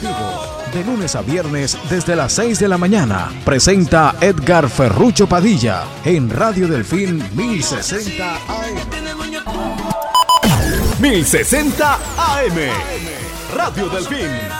Deportivo. De lunes a viernes desde las 6 de la mañana. Presenta Edgar Ferrucho Padilla en Radio Delfín 1060 AM. 1060 AM. Radio Delfín.